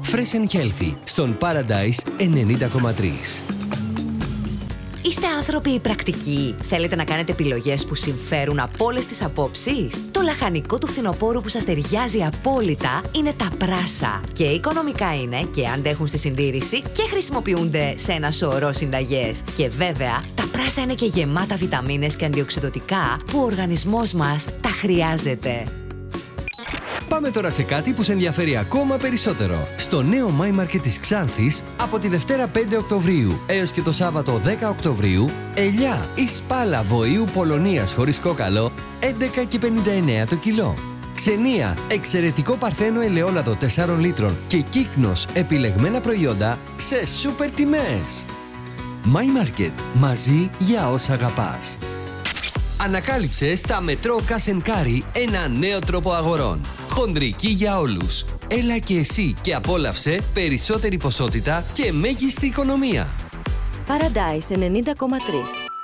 Fresh and Healthy στον Paradise 90,3. Είστε άνθρωποι πρακτικοί. Θέλετε να κάνετε επιλογές που συμφέρουν από όλες τις απόψεις? Το λαχανικό του φθινοπόρου που σας ταιριάζει απόλυτα είναι τα πράσα. Και οικονομικά είναι και αντέχουν στη συντήρηση και χρησιμοποιούνται σε ένα σωρό συνταγές. Και βέβαια, τα πράσα είναι και γεμάτα βιταμίνες και αντιοξειδωτικά που ο οργανισμός μας τα χρειάζεται. Πάμε τώρα σε κάτι που σε ενδιαφέρει ακόμα περισσότερο. Στο νέο My Market της Ξάνθης, από τη Δευτέρα 5 Οκτωβρίου έως και το Σάββατο 10 Οκτωβρίου, ελιά ή σπάλα βοήου Πολωνίας χωρίς κόκαλο, 11,59 το κιλό. Ξενία, εξαιρετικό παρθένο ελαιόλαδο 4 λίτρων και κύκνος επιλεγμένα προϊόντα σε σούπερ τιμές. My Market, μαζί για όσα αγαπάς. Ανακάλυψε στα Μετρό Cash & Carry ένα νέο τρόπο αγορών. Χονδρική για όλους. Έλα και εσύ και απόλαυσε περισσότερη ποσότητα και μέγιστη οικονομία. Paradise 90,3.